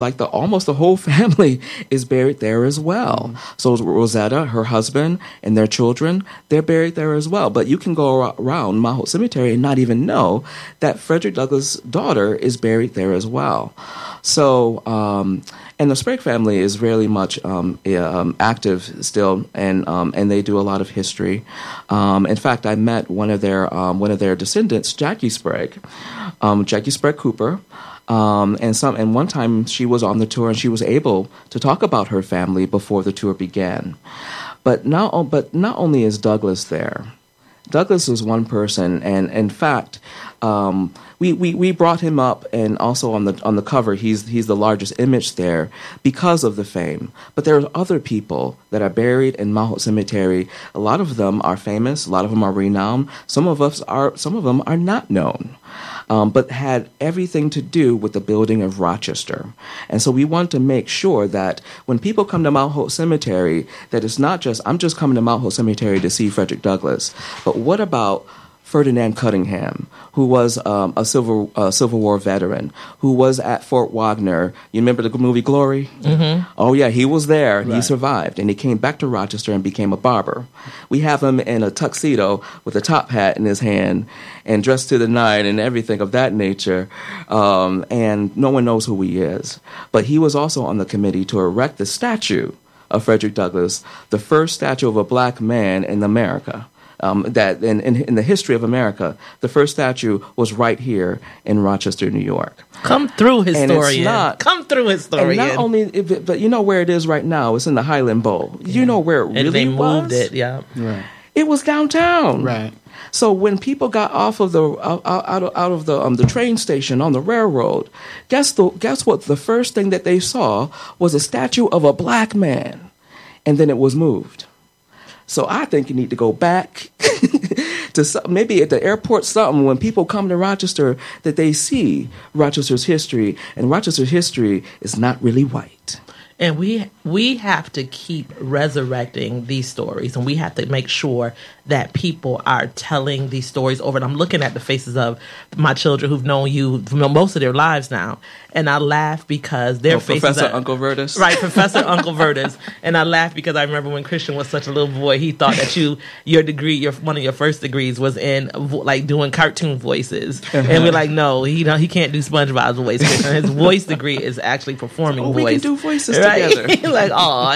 like almost the whole family is buried there as well. So Rosetta, her husband, and their children, they're buried there as well. But you can go around Mount Hope Cemetery and not even know that Frederick Douglass' daughter is buried there as well. So, and the Sprague family is really much active still, and they do a lot of history. In fact, I met one of their descendants, Jackie Sprague, Jackie Sprague Cooper. And one time she was on the tour and she was able to talk about her family before the tour began. But not only is Douglass there. Douglass is one person, and in fact, we brought him up, and also on the cover, he's the largest image there because of the fame. But there are other people that are buried in Mount Hope Cemetery. A lot of them are famous. A lot of them are renowned. Some of them are not known. But had everything to do with the building of Rochester. And so we want to make sure that when people come to Mount Hope Cemetery, that it's not just, I'm just coming to Mount Hope Cemetery to see Frederick Douglass, but what about Ferdinand Cunningham, who was a Civil War veteran, who was at Fort Wagner. You remember the movie Glory? Mm-hmm. Oh, yeah, he was there. Right. He survived, and he came back to Rochester and became a barber. We have him in a tuxedo with a top hat in his hand and dressed to the nine and everything of that nature, and no one knows who he is. But he was also on the committee to erect the statue of Frederick Douglass, the first statue of a black man in America. That in the history of America, the first statue was right here in Rochester, New York. Come through, historian. Come through, historian. And not only, but you know where it is right now. It's in the Highland Bowl. Yeah. You know where it really was? And they moved it, yeah. Right. It was downtown. Right. So when people got off of the out of the train station on the railroad, guess what? The first thing that they saw was a statue of a black man, and then it was moved. So I think you need to go back to maybe at the airport something when people come to Rochester that they see Rochester's history, and Rochester's history is not really white. And we have to keep resurrecting these stories, and we have to make sure that people are telling these stories over. And I'm looking at the faces of my children who've known you for most of their lives now, and I laugh because their faces Professor Uncle Vertus. Right, Professor Uncle Vertus. And I laugh because I remember when Christian was such a little boy, he thought that your degree, one of your first degrees was in like doing cartoon voices. And we're like, no, he can't do SpongeBob's voice. Christian. His voice degree is actually performing voice. We can do voices right? together. Like,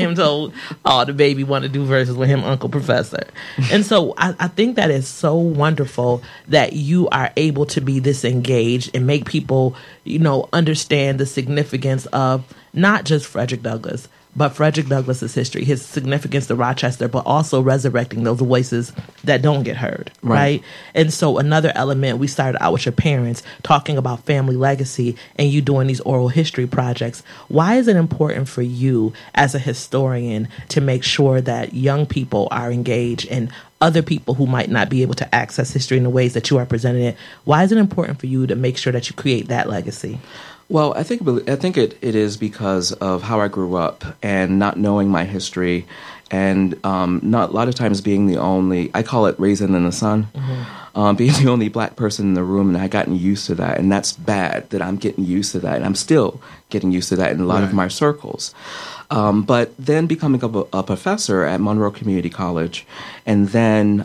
the baby want to do verses with him, Uncle Professor. And so I think that is so wonderful that you are able to be this engaged and make people, understand the significance of not just Frederick Douglass, but Frederick Douglass's history, his significance to Rochester, but also resurrecting those voices that don't get heard, right? And so another element, we started out with your parents talking about family legacy and you doing these oral history projects. Why is it important for you as a historian to make sure that young people are engaged and other people who might not be able to access history in the ways that you are presenting it? Why is it important for you to make sure that you create that legacy? Well, I think it is because of how I grew up and not knowing my history, and not a lot of times being the only, I call it raisin in the sun, being the only black person in the room, and I gotten used to that, and that's bad that I'm getting used to that, and I'm still getting used to that in a lot of my circles. But then becoming a professor at Monroe Community College, and then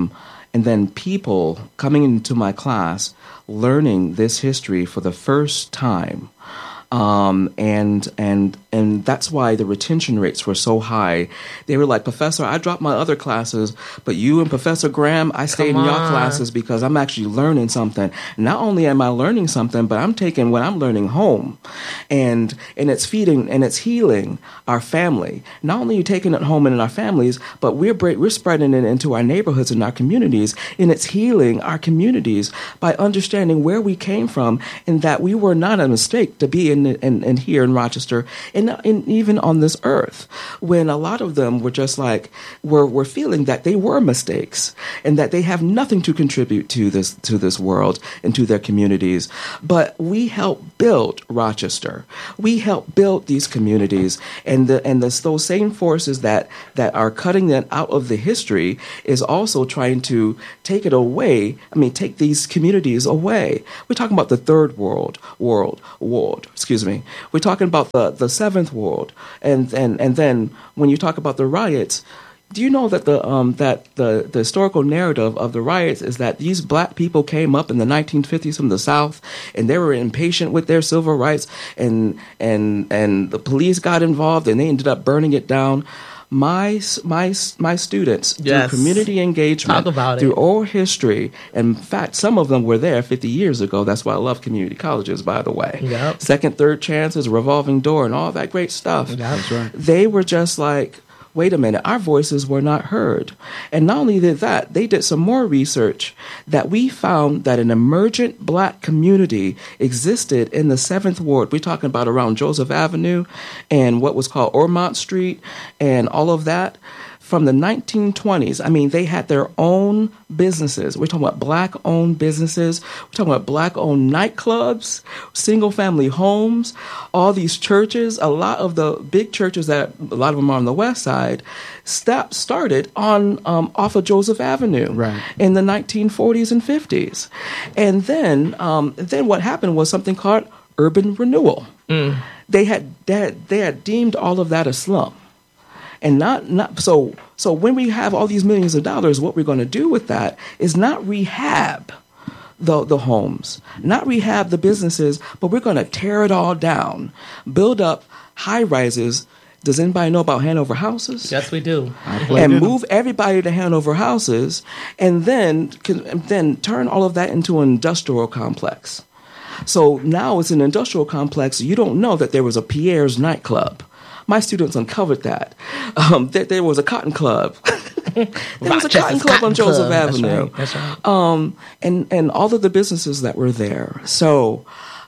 people coming into my class learning this history for the first time, and that's why the retention rates were so high. They were like, Professor, I dropped my other classes, but you and Professor Graham, I stayed in your classes because I'm actually learning something. Not only am I learning something, but I'm taking what I'm learning home, and it's feeding and it's healing our family. Not only are you taking it home and in our families, but we're spreading it into our neighborhoods and our communities, and it's healing our communities by understanding where we came from and that we were not a mistake to be in here in Rochester and even on this earth, when a lot of them were just like were feeling that they were mistakes and that they have nothing to contribute to this world and to their communities. But we helped build Rochester. We helped build these communities, and those same forces that are cutting that out of the history is also trying to take it away. I mean, take these communities away. We're talking about the third world. excuse me, we're talking about the Seventh Ward, and then when you talk about the riots. Do you know that the historical narrative of the riots is that these black people came up in the 1950s from the South, and they were impatient with their civil rights, and the police got involved, and they ended up burning it down. My students, Yes. through community engagement, Talk about through it. oral history, and in fact, some of them were there 50 years ago. That's why I love community colleges, by the way. Yep. Second, third chances, revolving door, and all that great stuff. That's right. They were just like, wait a minute, our voices were not heard. And not only did that, they did some more research that we found that an emergent black community existed in the 7th Ward. We're talking about around Joseph Avenue and what was called Ormont Street and all of that. From the 1920s, I mean, they had their own businesses. We're talking about black-owned businesses. We're talking about black-owned nightclubs, single-family homes, all these churches. A lot of the big churches that a lot of them are on the west side started on off of Joseph Avenue Right. in the 1940s and 50s. And then what happened was something called urban renewal. They had deemed all of that a slum. And not so when we have all these millions of dollars, what we're going to do with that is not rehab the homes, not rehab the businesses, but we're going to tear it all down, build up high rises. Does anybody know about Hanover Houses? Yes, we do. And move everybody to Hanover Houses, and then turn all of that into an industrial complex. So now it's an industrial complex. You don't know that there was a Pierre's nightclub. My students uncovered that. There was a cotton club. There was a cotton club on Joseph Avenue. That's right. And all of the businesses that were there. So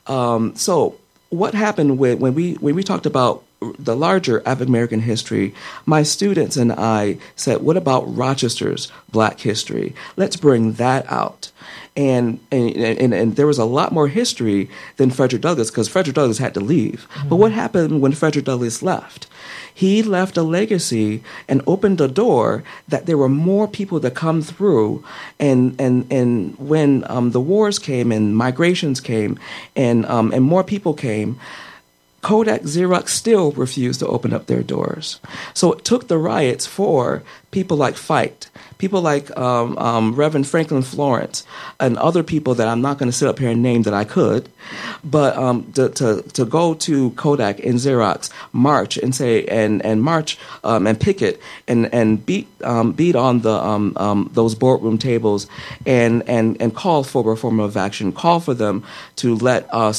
what happened when we talked about the larger African American history, my students and I said, what about Rochester's Black history? Let's bring that out. And there was a lot more history than Frederick Douglass, because Frederick Douglass had to leave. Mm-hmm. But what happened when Frederick Douglass left? He left a legacy and opened a door that there were more people to come through. And when the wars came and migrations came and more people came, Kodak, Xerox still refused to open up their doors. So it took the riots for people like Fight, people like Reverend Franklin Florence, and other people that I'm not going to sit up here and name that I could, but to go to Kodak and Xerox, march and say and march and picket and beat on the those boardroom tables and call for reformative action, call for them to let us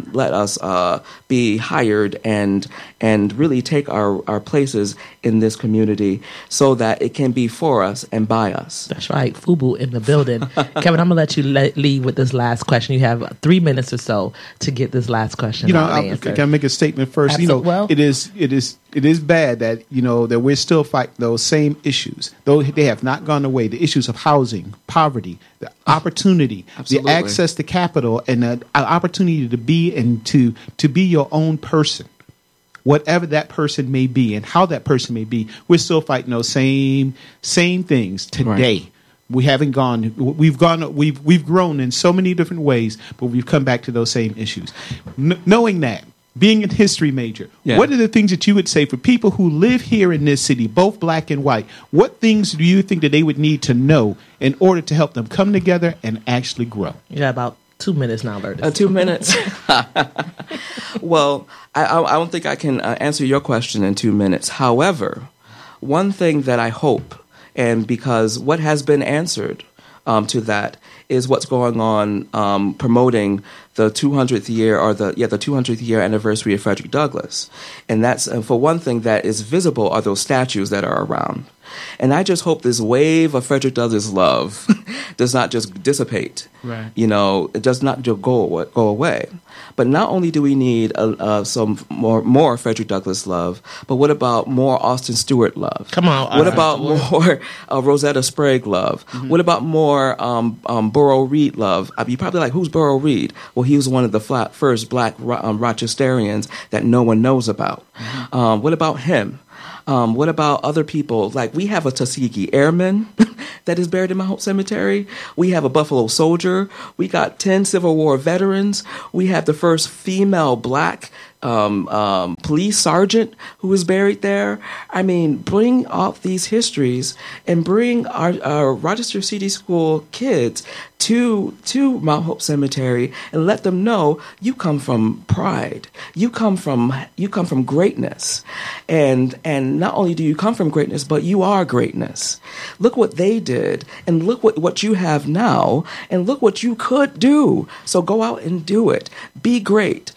be hired and really take our places in this community so that it can be for us and by us. That's right. FUBU in the building. Kevin, I'm going to let you leave with this last question. You have 3 minutes or so to get this last question. Can I make a statement first? Absolutely. It is bad that that we're still fighting those same issues, though they have not gone away. The issues of housing, poverty, the opportunity, Absolutely. the access to capital, and the opportunity to be and to be your own person. Whatever that person may be and how that person may be, we're still fighting those same things today. Right. We haven't gone. We've grown in so many different ways, but we've come back to those same issues. Knowing that, being a history major, what are the things that you would say for people who live here in this city, both black and white? What things do you think that they would need to know in order to help them come together and actually grow? You got about 2 minutes now, Lourdes. 2 minutes. Well, I don't think I can answer your question in 2 minutes. However, one thing that I hope, and because what has been answered to that is what's going on promoting the 200th year or the 200th year anniversary of Frederick Douglass. And that's, for one thing that is visible are those statues that are around. And I just hope this wave of Frederick Douglass love does not just dissipate. Right. It does not just go away. But not only do we need some more Frederick Douglass love, but what about more Austin Stewart love? Come on. What about more Rosetta Sprague love? Mm-hmm. What about more Burrow Reed love? You're probably like, who's Burrow Reed? Well, he was one of the first black Rochesterians that no one knows about. Mm-hmm. What about him? What about other people? Like, we have a Tuskegee Airman that is buried in Mount Hope Cemetery. We have a Buffalo Soldier. We got 10 Civil War veterans. We have the first female black police sergeant who was buried there. I mean, bring up these histories and bring our Rochester City School kids to Mount Hope Cemetery and let them know you come from pride. You come from greatness. And not only do you come from greatness, but you are greatness. Look what they did, and look what you have now, and look what you could do. So go out and do it. Be great.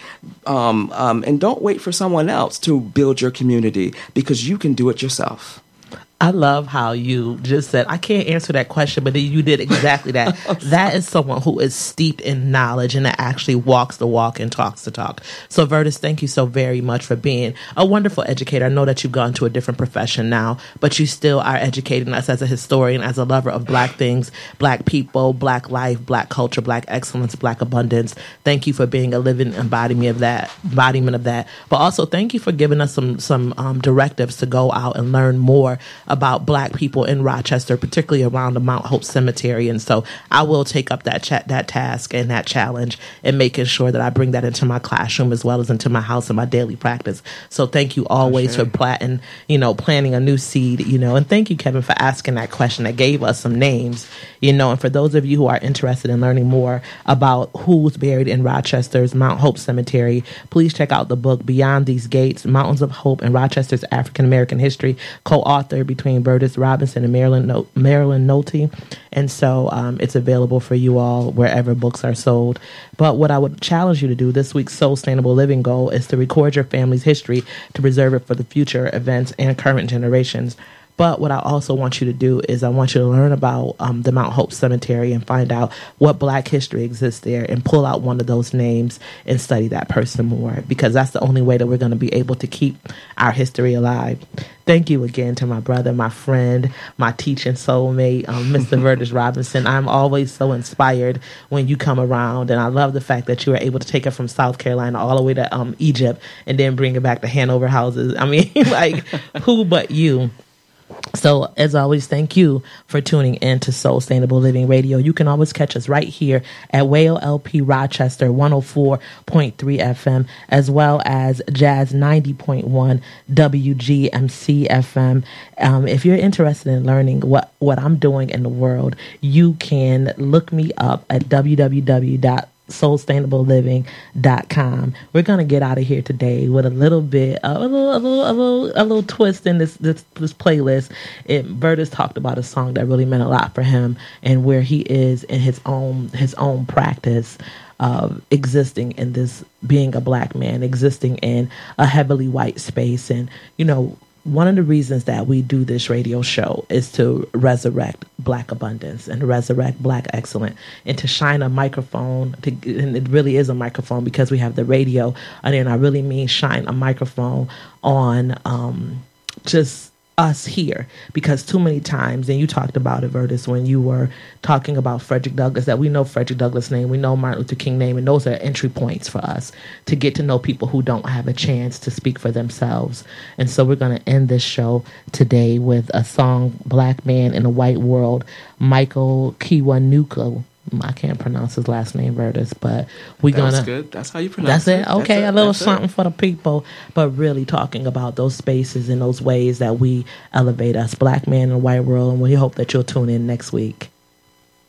And don't wait for someone else to build your community, because you can do it yourself. I love how you just said, I can't answer that question, but then you did exactly that. That is someone who is steeped in knowledge and that actually walks the walk and talks the talk. So, Vertus, thank you so very much for being a wonderful educator. I know that you've gone to a different profession now, but you still are educating us as a historian, as a lover of Black things, Black people, Black life, Black culture, Black excellence, Black abundance. Thank you for being a living embodiment of that. But also, thank you for giving us some directives to go out and learn more about Black people in Rochester, particularly around the Mount Hope Cemetery. And so I will take up that task and that challenge and making sure that I bring that into my classroom as well as into my house and my daily practice. So thank you always for planting a new seed, and thank you, Kevin, for asking that question that gave us some names, and for those of you who are interested in learning more about who's buried in Rochester's Mount Hope Cemetery, please check out the book Beyond These Gates, Mountains of Hope and Rochester's African American History, co-authored between Vertus Robinson and Marilyn Nolte. And so it's available for you all wherever books are sold. But what I would challenge you to do this week's Soul Sustainable Living goal is to record your family's history to preserve it for the future events and current generations. But what I also want you to do is I want you to learn about the Mount Hope Cemetery and find out what Black history exists there and pull out one of those names and study that person more, because that's the only way that we're going to be able to keep our history alive. Thank you again to my brother, my friend, my teaching soulmate, Mr. Vertus Robinson. I'm always so inspired when you come around, and I love the fact that you were able to take it from South Carolina all the way to Egypt and then bring it back to Hanover Houses. I mean, like, who but you? So, as always, thank you for tuning in to Soul Sustainable Living Radio. You can always catch us right here at Whale LP Rochester 104.3 FM, as well as Jazz 90.1 WGMC FM. If you're interested in learning what I'm doing in the world, you can look me up at www.soulsustainableliving.com. We're gonna get out of here today with a little twist in this playlist. Vertus talked about a song that really meant a lot for him and where he is in his own practice of existing in this, being a Black man, existing in a heavily white space. And one of the reasons that we do this radio show is to resurrect Black abundance and resurrect Black excellence, and to shine a microphone, and it really is a microphone because we have the radio, and then I really mean shine a microphone on just us here, because too many times, and you talked about it, Vertus, when you were talking about Frederick Douglass, that we know Frederick Douglass' name, we know Martin Luther King name, and those are entry points for us to get to know people who don't have a chance to speak for themselves. And so we're going to end this show today with a song, Black Man in a White World, Michael Kiwanuka. I can't pronounce his last name, Vertus, but That's good. That's how you pronounce it. That's it. Okay, a little something for the people, but really talking about those spaces and those ways that we elevate us, Black man in a white world, and we hope that you'll tune in next week.